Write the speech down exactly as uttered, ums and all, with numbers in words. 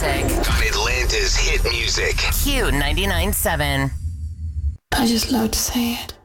music. On Atlanta's hit music. Q ninety-nine point seven. I just love to say it.